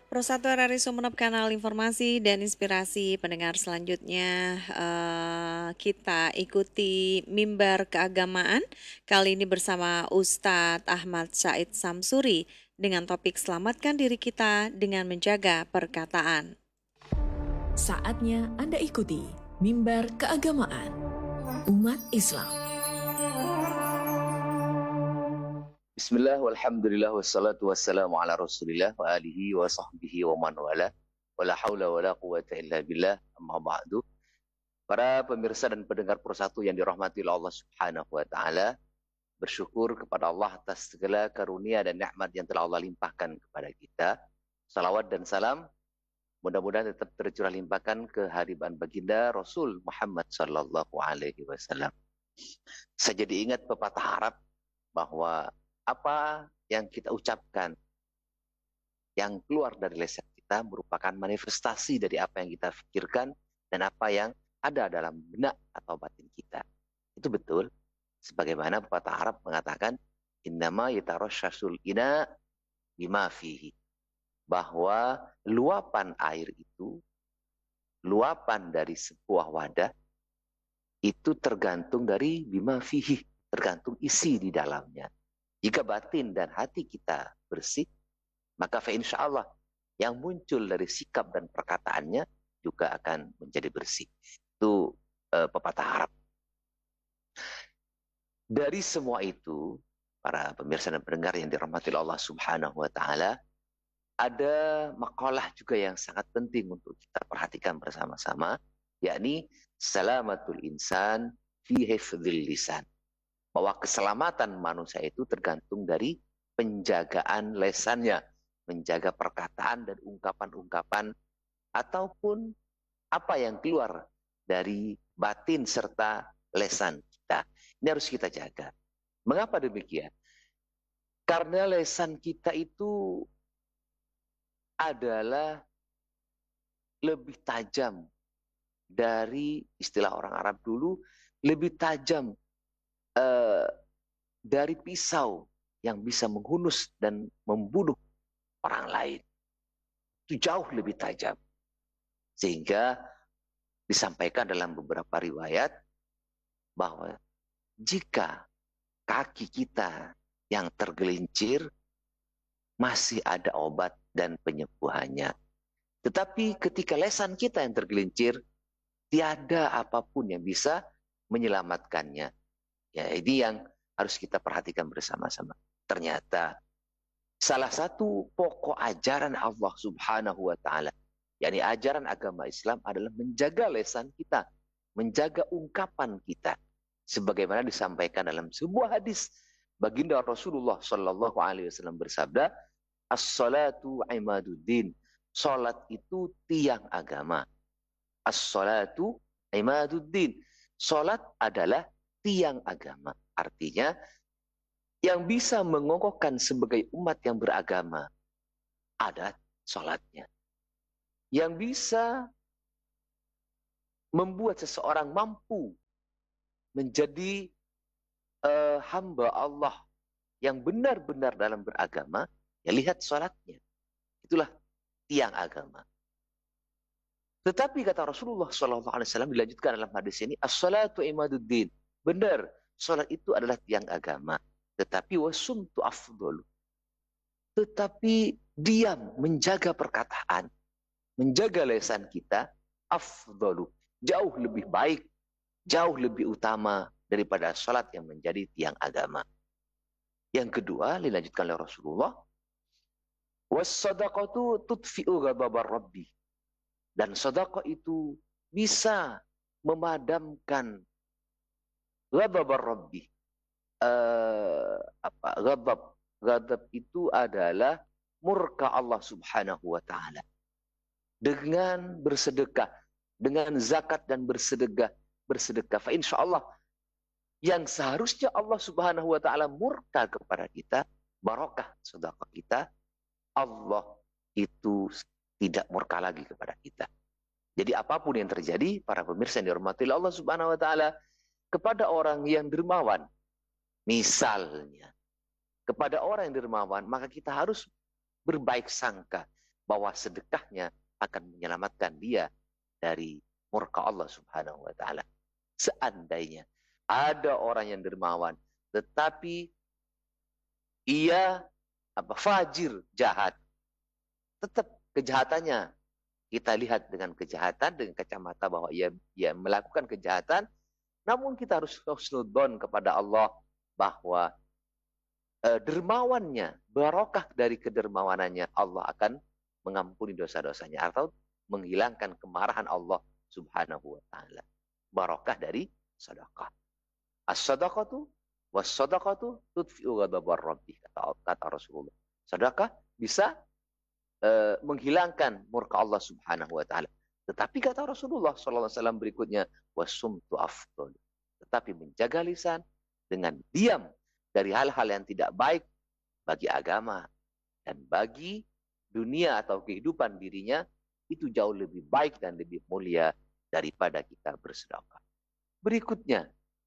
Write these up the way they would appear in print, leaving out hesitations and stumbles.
Persatuan RRI Sumeneb Kanal Informasi dan Inspirasi pendengar selanjutnya kita ikuti mimbar keagamaan kali ini bersama Ustadz Ahmad Said Samsuri dengan topik selamatkan diri kita dengan menjaga perkataan. Saatnya Anda ikuti mimbar keagamaan umat Islam. Bismillah, walhamdulillah, wassalatu wassalamu ala rasulillah wa alihi wa sahbihi wa man wala wa la hawla wa la quwata illa billah amma ba'du. Para pemirsa dan pendengar Persatu yang dirahmati oleh Allah subhanahu wa ta'ala, bersyukur kepada Allah atas segala karunia dan nikmat yang telah Allah limpahkan kepada kita. Salawat dan salam mudah-mudahan tetap tercurah limpahkan ke hadiban baginda Rasul Muhammad sallallahu alaihi wasallam. Saya jadi ingat pepatah Arab bahwa apa yang kita ucapkan, yang keluar dari lisan kita merupakan manifestasi dari apa yang kita pikirkan dan apa yang ada dalam benak atau batin kita. Itu betul. Sebagaimana pepatah Arab mengatakan, innama yatarasyasul ina bima fihi. Bahwa luapan air itu, luapan dari sebuah wadah, itu tergantung dari bima fihi, tergantung isi di dalamnya. Jika batin dan hati kita bersih, maka insyaallah yang muncul dari sikap dan perkataannya juga akan menjadi bersih. Itu pepatah Arab. Dari semua itu, para pemirsa dan pendengar yang dirahmati Allah Subhanahu wa taala, ada makalah juga yang sangat penting untuk kita perhatikan bersama-sama, yakni salamatul insan fi hifdzil lisan. Bahwa keselamatan manusia itu tergantung dari penjagaan lesannya, menjaga perkataan dan ungkapan-ungkapan ataupun apa yang keluar dari batin serta lesan kita. Ini harus kita jaga. Mengapa demikian? Karena lesan kita itu adalah lebih tajam dari istilah orang Arab dulu, lebih tajam dari pisau yang bisa menghunus dan membunuh orang lain. Itu jauh lebih tajam. Sehingga disampaikan dalam beberapa riwayat bahwa jika kaki kita yang tergelincir, masih ada obat dan penyembuhannya. Tetapi ketika lesan kita yang tergelincir, tiada apapun yang bisa menyelamatkannya. Ya, ini yang harus kita perhatikan bersama-sama. Ternyata salah satu pokok ajaran Allah Subhanahu wa taala, yakni ajaran agama Islam, adalah menjaga lesan kita, menjaga ungkapan kita. Sebagaimana disampaikan dalam sebuah hadis, baginda Rasulullah sallallahu alaihi wasallam bersabda, "As-salatu imaduddin." Salat itu tiang agama. As-salatu imaduddin. Salat adalah tiang agama. Artinya, yang bisa mengokohkan sebagai umat yang beragama ada salatnya. Yang bisa membuat seseorang mampu menjadi hamba Allah yang benar-benar dalam beragama, ya lihat salatnya. Itulah tiang agama. Tetapi kata Rasulullah SAW dilanjutkan dalam hadis ini, as-salatu imaduddin. Benar, salat itu adalah tiang agama. Tetapi wasumtu afdalu. Tetapi diam, menjaga perkataan, menjaga lisan kita, afdalu. Jauh lebih baik, jauh lebih utama daripada salat yang menjadi tiang agama. Yang kedua, dilanjutkan oleh Rasulullah, was-sadaqatu tudfi'u ghadabar rabbi. Dan sedekah itu bisa memadamkan ghadabar rabbi. Ghadab. Ghadab itu adalah murka Allah Subhanahu wa taala. Dengan bersedekah, dengan zakat dan bersedekah, fa insyaallah yang seharusnya Allah Subhanahu wa taala murka kepada kita, barokah sedekah kita, Allah itu tidak murka lagi kepada kita. Jadi apapun yang terjadi, para pemirsa yang dirahmati Allah Subhanahu wa taala, kepada orang yang dermawan, misalnya kepada orang yang dermawan, maka kita harus berbaik sangka, bahwa sedekahnya akan menyelamatkan dia dari murka Allah Subhanahu wa taala. Seandainya ada orang yang dermawan tetapi ia fajir, jahat, tetap kejahatannya kita lihat dengan kejahatan, dengan kacamata bahwa ia melakukan kejahatan, namun kita harus husnudzon kepada Allah bahwa dermawannya, barokah dari kedermawanannya, Allah akan mengampuni dosa-dosanya atau menghilangkan kemarahan Allah Subhanahu wa taala. Barokah dari sedekah. As-sadaqatu was-sadaqatu tudfi'u ghadabar rabbih, kata Rasulullah. Sedekah bisa menghilangkan murka Allah Subhanahu wa taala. Tetapi kata Rasulullah sallallahu alaihi wasallam berikutnya, wasumtu afdal. Tetapi menjaga lisan dengan diam dari hal-hal yang tidak baik bagi agama dan bagi dunia atau kehidupan dirinya, itu jauh lebih baik dan lebih mulia daripada kita bersedekah. Berikutnya,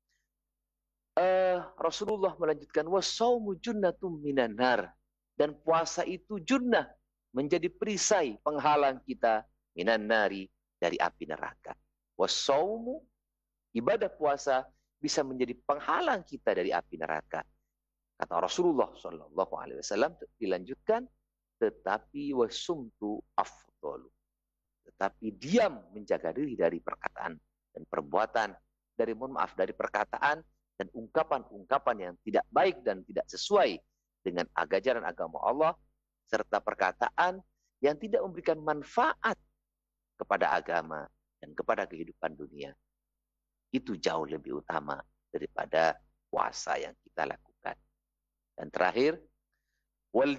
Rasulullah melanjutkan, wasaumu junnatum minan nar, dan puasa itu junnah, menjadi perisai penghalang kita minan nari, dari api neraka. Wasaumu, ibadah puasa bisa menjadi penghalang kita dari api neraka. Kata Rasulullah Shallallahu Alaihi Wasallam, dilanjutkan, tetapi wasumtu afdalu, tetapi diam, menjaga diri dari perkataan dan perbuatan, dari dari perkataan dan ungkapan-ungkapan yang tidak baik dan tidak sesuai dengan ajaran agama Allah, serta perkataan yang tidak memberikan manfaat kepada agama dan kepada kehidupan dunia. Itu jauh lebih utama daripada puasa yang kita lakukan. Dan terakhir, wal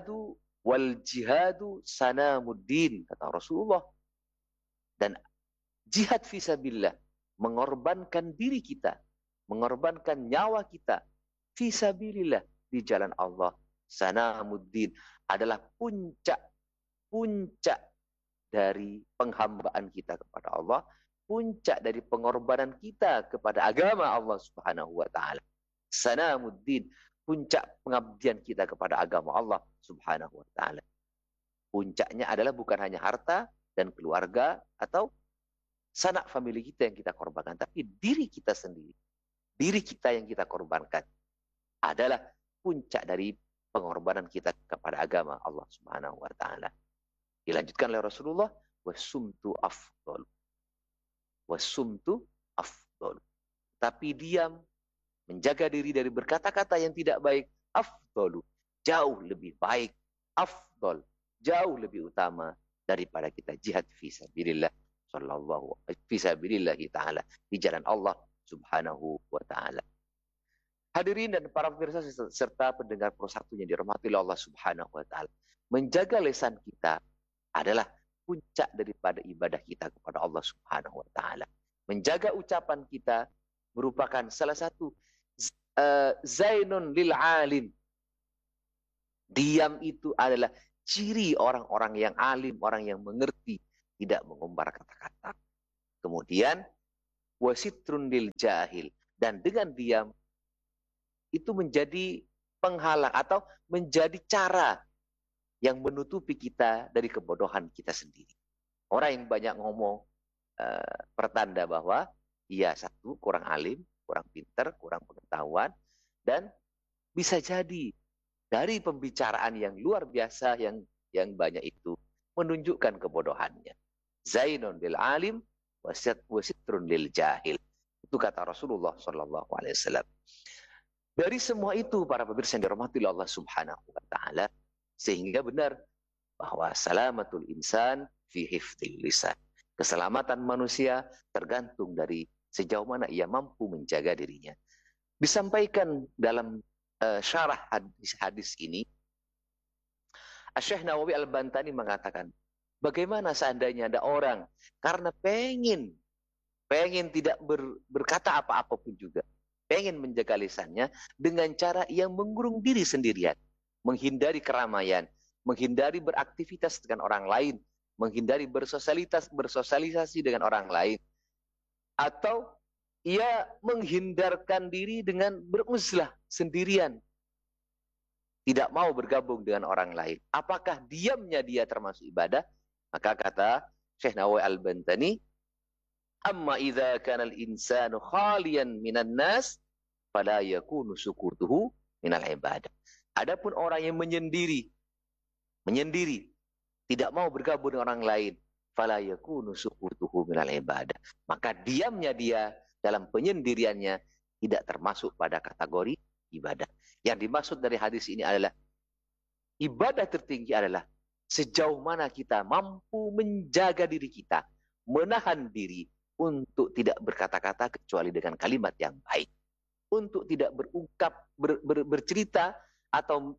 jihadu sanamuddin, kata Rasulullah. Dan jihad fisabilillah, mengorbankan diri kita, mengorbankan nyawa kita fisabilillah di jalan Allah, sanamuddin, adalah puncak dari penghambaan kita kepada Allah, puncak dari pengorbanan kita kepada agama Allah Subhanahu wa taala. Sanamuddin, puncak pengabdian kita kepada agama Allah Subhanahu wa taala. Puncaknya adalah bukan hanya harta dan keluarga atau sanak famili kita yang kita korbankan, tapi diri kita sendiri. Diri kita yang kita korbankan adalah puncak dari pengorbanan kita kepada agama Allah Subhanahu wa taala. Dilanjutkan oleh Rasulullah, wasumtu afdal. Wasumtu afdal. Tapi diam, menjaga diri dari berkata-kata yang tidak baik, afdalu, jauh lebih baik, afdal, jauh lebih utama daripada kita jihad fisabilillah sallallahu fisabilillahi taala, di jalan Allah Subhanahu wa taala. Hadirin dan para pemirsa serta pendengar persatunya dirahmati Allah Subhanahu wa taala. Menjaga lisan kita adalah puncak daripada ibadah kita kepada Allah Subhanahu wa taala. Menjaga ucapan kita merupakan salah satu zainun lil alim. Diam itu adalah ciri orang-orang yang alim, orang yang mengerti, tidak mengumbar kata-kata. Kemudian wasitrun lil jahil, dan dengan diam itu menjadi penghalang atau menjadi cara yang menutupi kita dari kebodohan kita sendiri. Orang yang banyak ngomong pertanda bahwa ia satu kurang alim, kurang pintar, kurang pengetahuan, dan bisa jadi dari pembicaraan yang luar biasa yang banyak itu menunjukkan kebodohannya. Zainun lil alim wasitrun lil jahil. Itu kata Rasulullah sallallahu alaihi wasallam. Dari semua itu, para pemirsa yang dirahmati Allah Subhanahu wa taala, sehingga benar bahwa salamatul insan fi hifdzil lisan. Keselamatan manusia tergantung dari sejauh mana ia mampu menjaga dirinya. Disampaikan dalam syarah hadis ini, Syekh Nawawi Al-Bantani mengatakan, bagaimana seandainya ada orang karena pengen tidak berkata apa-apa pun juga, pengen menjaga lisannya dengan cara yang mengurung diri sendirian, menghindari keramaian, menghindari beraktivitas dengan orang lain, menghindari bersosialisasi dengan orang lain, atau ia menghindarkan diri dengan beruzlah sendirian, tidak mau bergabung dengan orang lain. Apakah diamnya dia termasuk ibadah? Maka kata Syekh Nawawi Al-Bantani, amma idza kana al-insanu khaliyan minan nas fala yakunu sukutuhu minal ibadah. Adapun orang yang menyendiri, tidak mau bergabung dengan orang lain, fala yakunu sukutuhu minal ibadah. Maka diamnya dia dalam penyendiriannya tidak termasuk pada kategori ibadah. Yang dimaksud dari hadis ini adalah ibadah tertinggi adalah sejauh mana kita mampu menjaga diri kita, menahan diri untuk tidak berkata-kata kecuali dengan kalimat yang baik, untuk tidak bercerita atau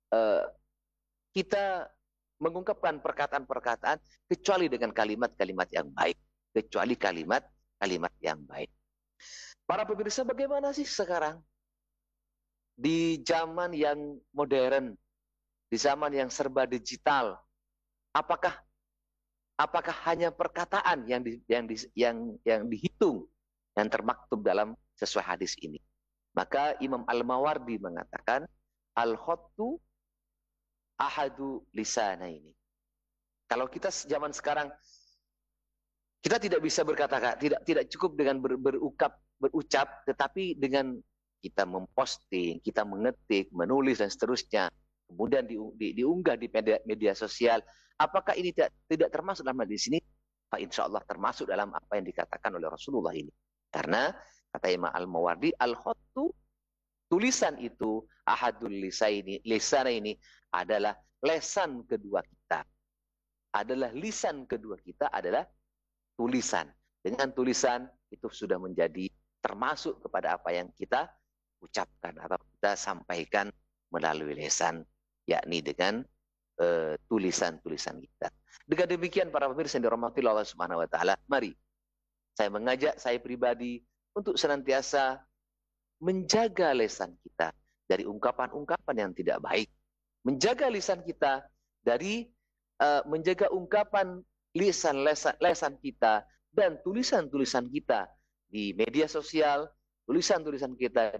kita mengungkapkan perkataan-perkataan kecuali dengan kalimat-kalimat yang baik, kecuali kalimat-kalimat yang baik. Para pemirsa, bagaimana sih sekarang di zaman yang modern, di zaman yang serba digital, apakah hanya perkataan yang dihitung, yang termaktub dalam sesuai hadis ini? Maka Imam Al-Mawardi mengatakan, al-khottu ahadu lisana ini. Kalau kita zaman sekarang, kita tidak bisa berkata-kata, tidak cukup dengan berucap, tetapi dengan kita memposting, kita mengetik, menulis dan seterusnya, kemudian diunggah di media sosial. Apakah ini tidak termasuk dalam hadis ini? Pak, insya Allah termasuk dalam apa yang dikatakan oleh Rasulullah ini. Karena kata Imam Al-Mawardi, al-khottu, tulisan itu, ahadul lisana ini adalah lesan kedua kita. Adalah lisan kedua kita adalah tulisan. Dengan tulisan itu sudah menjadi termasuk kepada apa yang kita ucapkan atau kita sampaikan melalui lisan, yakni dengan tulisan-tulisan kita. Dengan demikian para pemirsa yang dirahmati Allah Subhanahu wa taala, mari saya mengajak saya pribadi untuk senantiasa menjaga lisan kita dari ungkapan-ungkapan yang tidak baik. Menjaga lisan kita dari menjaga ungkapan lisan kita dan tulisan-tulisan kita di media sosial, tulisan-tulisan kita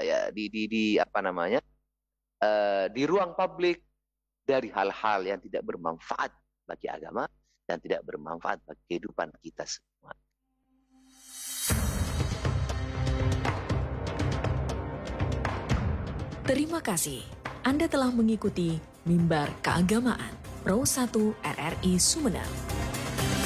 di ruang publik, dari hal-hal yang tidak bermanfaat bagi agama dan tidak bermanfaat bagi kehidupan kita semua. Terima kasih. Anda telah mengikuti Mimbar Keagamaan Pro 1 RRI Sumeneb.